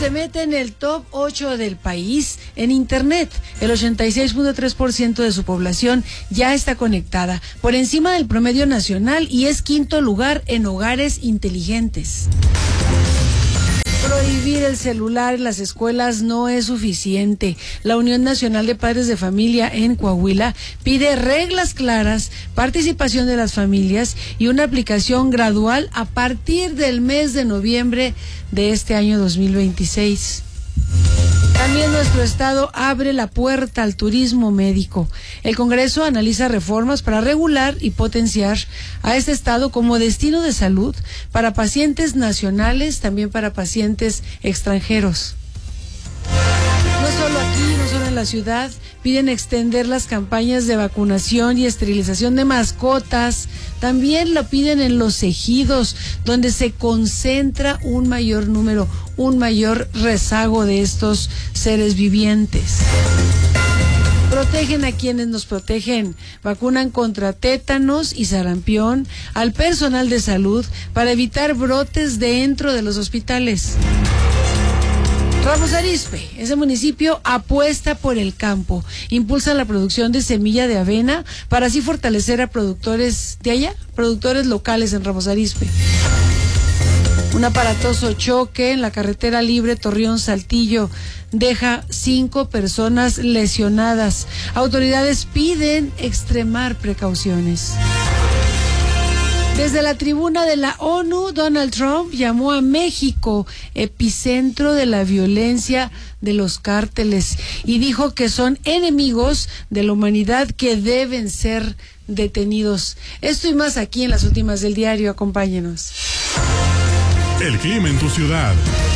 se mete en el top 8 del país en Internet. El 86.3% de su población ya está conectada, por encima del promedio nacional, y es quinto lugar en hogares inteligentes. Prohibir el celular en las escuelas no es suficiente. La Unión Nacional de Padres de Familia en Coahuila pide reglas claras, participación de las familias y una aplicación gradual a partir del mes de noviembre de este año 2026. También nuestro estado abre la puerta al turismo médico. El Congreso analiza reformas para regular y potenciar a este estado como destino de salud para pacientes nacionales, también para pacientes extranjeros. No solo aquí, no solo en la ciudad, piden extender las campañas de vacunación y esterilización de mascotas. También lo piden en los ejidos, donde se concentra un mayor número, un mayor rezago de estos seres vivientes. Protegen a quienes nos protegen. Vacunan contra tétanos y sarampión al personal de salud para evitar brotes dentro de los hospitales. Ramos Arizpe, ese municipio apuesta por el campo, impulsa la producción de semilla de avena para así fortalecer a productores de allá, productores locales en Ramos Arizpe. Un aparatoso choque en la carretera libre Torreón-Saltillo deja 5 personas lesionadas. Autoridades piden extremar precauciones. Desde la tribuna de la ONU, Donald Trump llamó a México epicentro de la violencia de los cárteles y dijo que son enemigos de la humanidad que deben ser detenidos. Esto y más aquí en las últimas del diario. Acompáñenos. El clima en tu ciudad.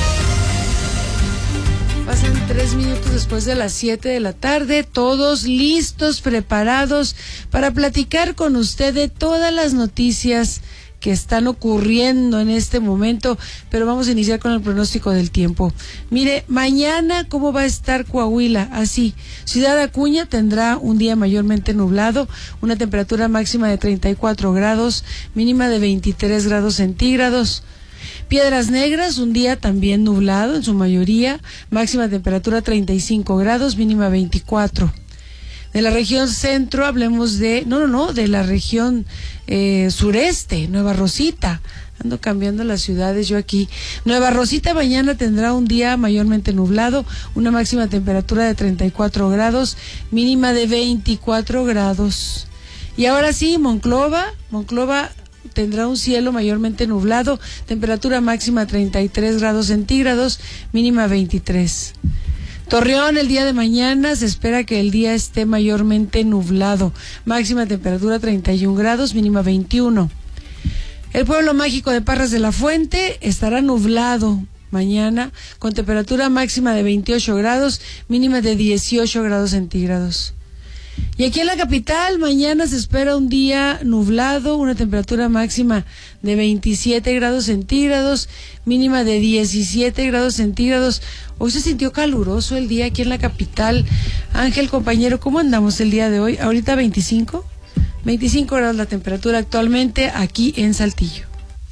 Pasan 3 minutos después de las 7 de la tarde, todos listos, preparados para platicar con usted de todas las noticias que están ocurriendo en este momento, pero vamos a iniciar con el pronóstico del tiempo. Mire, mañana cómo va a estar Coahuila, así. Ciudad Acuña tendrá un día mayormente nublado, una temperatura máxima de 34 grados, mínima de 23 grados centígrados. Piedras Negras, un día también nublado en su mayoría, máxima temperatura 35 grados, mínima 24. De la región centro hablemos de, de la región sureste, Nueva Rosita. Ando cambiando las ciudades yo aquí. Nueva Rosita mañana tendrá un día mayormente nublado, una máxima temperatura de 34 grados, mínima de 24 grados. Y ahora sí, Monclova tendrá un cielo mayormente nublado, temperatura máxima 33 grados centígrados, mínima 23. Torreón, el día de mañana se espera que el día esté mayormente nublado, máxima temperatura 31 grados, mínima 21. El pueblo mágico de Parras de la Fuente estará nublado mañana, con temperatura máxima de 28 grados, mínima de 18 grados centígrados. Y aquí en la capital, mañana se espera un día nublado, una temperatura máxima de 27 grados centígrados, mínima de 17 grados centígrados. Hoy se sintió caluroso el día aquí en la capital. Ángel, compañero, ¿cómo andamos el día de hoy? Ahorita 25 grados la temperatura actualmente aquí en Saltillo.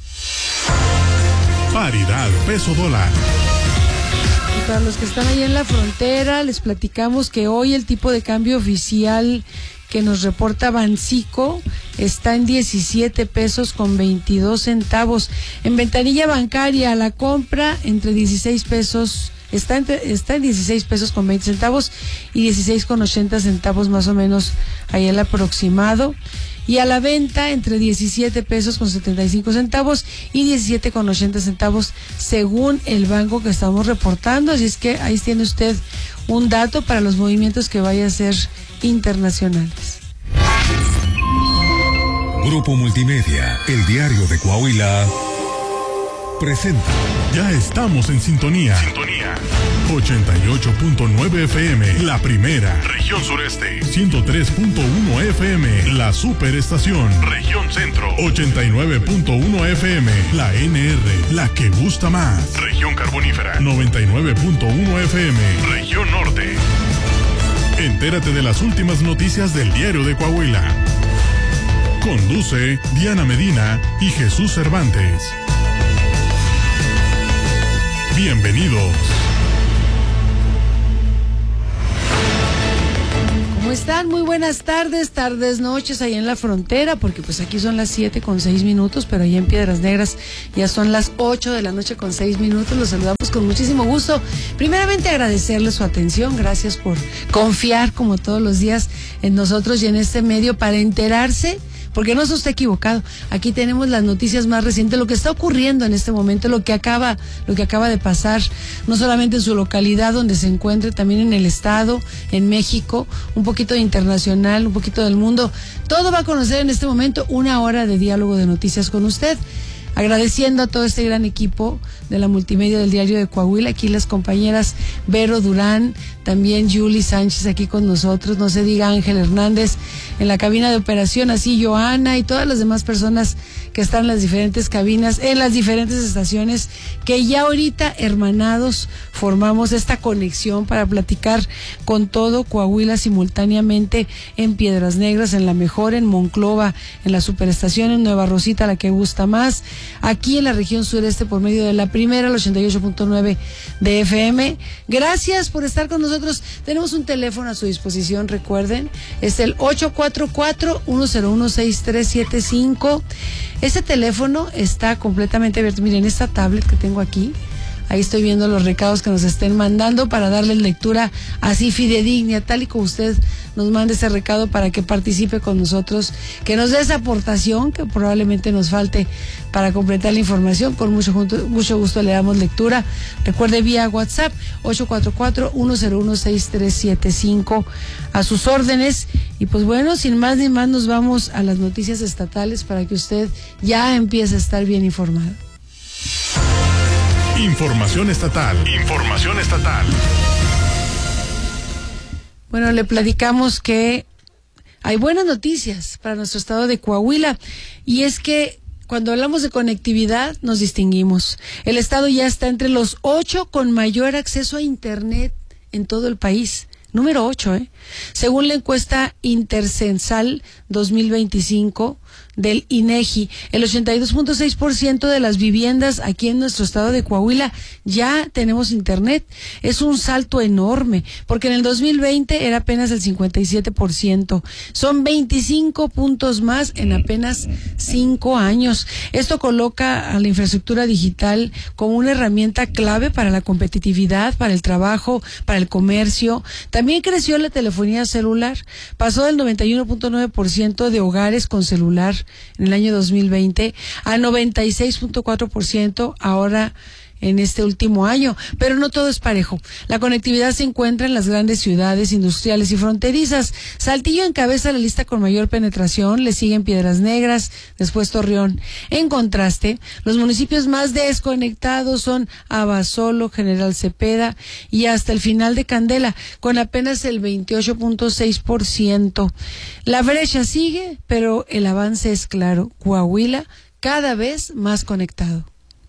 Paridad peso-dólar. Y para los que están ahí en la frontera, les platicamos que hoy el tipo de cambio oficial que nos reporta Bancico está en 17 pesos con 22 centavos. En ventanilla bancaria, la compra entre 16 pesos, está en 16 pesos con 20 centavos y 16 con 80 centavos más o menos, ahí el aproximado. Y a la venta entre 17 pesos con 75 centavos y 17 con 80 centavos según el banco que estamos reportando. Así es que ahí tiene usted un dato para los movimientos que vaya a ser internacionales. Grupo Multimedia, el diario de Coahuila, presenta. Ya estamos en sintonía. 88.9 FM, la primera. Región sureste. 103.1 FM, la superestación. Región centro. 89.1 FM, la NR, la que gusta más. Región carbonífera. 99.1 FM, región norte. Entérate de las últimas noticias del diario de Coahuila. Conduce Diana Medina y Jesús Cervantes. Bienvenidos. están? Muy buenas tardes, noches, ahí en la frontera, porque pues aquí son las 7:06, pero allá en Piedras Negras ya son las 8:06. Los saludamos con muchísimo gusto. Primeramente agradecerles su atención, gracias por confiar como todos los días en nosotros y en este medio para enterarse. Porque no se está equivocado. Aquí tenemos las noticias más recientes, lo que está ocurriendo en este momento, lo que acaba de pasar, no solamente en su localidad donde se encuentre, también en el estado, en México, un poquito de internacional, un poquito del mundo. Todo va a conocer en este momento, 1 hora de diálogo de noticias con usted. Agradeciendo a todo este gran equipo de la multimedia del Diario de Coahuila, aquí las compañeras Vero Durán, también Yuli Sánchez aquí con nosotros, no se diga Ángel Hernández en la cabina de operación, así Joana y todas las demás personas que están en las diferentes cabinas, en las diferentes estaciones, que ya ahorita hermanados formamos esta conexión para platicar con todo Coahuila simultáneamente en Piedras Negras, en La Mejor, en Monclova, en la Superestación, en Nueva Rosita, la que gusta más, aquí en la región sureste por medio de la primera, el 88.9 de FM. Gracias por estar con nosotros. Tenemos un teléfono a su disposición, recuerden, es el 844-101-6375. Este teléfono está completamente abierto. Miren, esta tablet que tengo aquí, ahí estoy viendo los recados que nos estén mandando para darles lectura así fidedigna, tal y como usted nos mande ese recado para que participe con nosotros, que nos dé esa aportación que probablemente nos falte para completar la información. Con mucho gusto le damos lectura. Recuerde vía WhatsApp 844-101-6375 a sus órdenes. Y pues bueno, sin más ni más nos vamos a las noticias estatales para que usted ya empiece a estar bien informado. Información estatal. Bueno, le platicamos que hay buenas noticias para nuestro estado de Coahuila, y es que cuando hablamos de conectividad nos distinguimos. El estado ya está entre los 8 con mayor acceso a internet en todo el país. Número 8, según la encuesta Intercensal 2025 del INEGI, el 82.6% de las viviendas aquí en nuestro estado de Coahuila ya tenemos internet. Es un salto enorme, porque en el 2020 era apenas el 57%. Son 25 puntos más en apenas 5 años. Esto coloca a la infraestructura digital como una herramienta clave para la competitividad, para el trabajo, para el comercio. También creció la telefonía celular. Pasó del 91.9% de hogares con celular en el año 2020 a 96.4% ahora en este último año. Pero no todo es parejo. La conectividad se encuentra en las grandes ciudades industriales y fronterizas. Saltillo encabeza la lista con mayor penetración, le siguen Piedras Negras, después Torreón. En contraste, los municipios más desconectados son Abasolo, General Cepeda y hasta el final de Candela, con apenas el 28.6%. La brecha sigue, pero el avance es claro. Coahuila cada vez más conectado.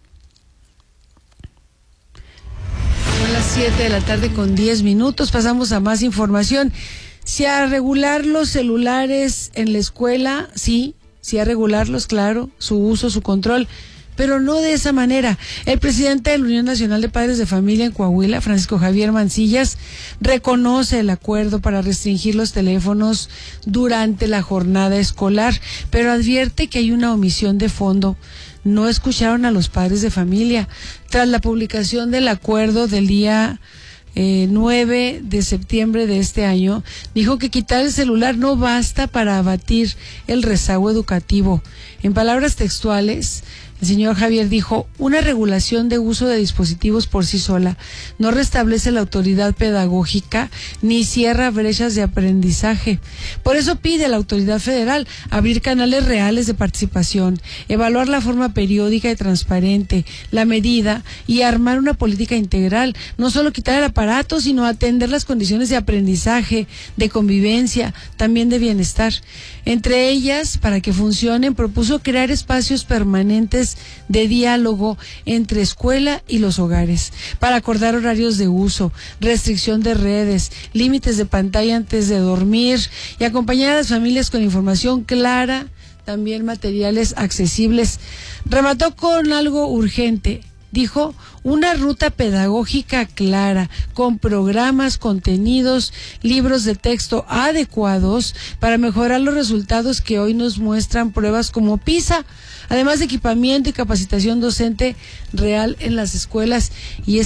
Son las 7:10 p.m. Pasamos a más información. Si a regular los celulares en la escuela, sí a regularlos, claro, su uso, su control, pero no de esa manera. El presidente de la Unión Nacional de Padres de Familia en Coahuila, Francisco Javier Mancillas, reconoce el acuerdo para restringir los teléfonos durante la jornada escolar, pero advierte que hay una omisión de fondo. No escucharon a los padres de familia. Tras la publicación del acuerdo del día 9 de septiembre de este año, dijo que quitar el celular no basta para abatir el rezago educativo. En palabras textuales, el señor Javier dijo: una regulación de uso de dispositivos por sí sola no restablece la autoridad pedagógica ni cierra brechas de aprendizaje. Por eso pide a la autoridad federal abrir canales reales de participación, evaluar la forma periódica y transparente, la medida y armar una política integral. No solo quitar el aparato, sino atender las condiciones de aprendizaje, de convivencia, también de bienestar. Entre ellas, para que funcionen, propuso crear espacios permanentes de diálogo entre escuela y los hogares, para acordar horarios de uso, restricción de redes, límites de pantalla antes de dormir y acompañar a las familias con información clara, también materiales accesibles. Remató con algo urgente: dijo, una ruta pedagógica clara, con programas, contenidos, libros de texto adecuados para mejorar los resultados que hoy nos muestran pruebas como PISA, además de equipamiento y capacitación docente real en las escuelas. Y es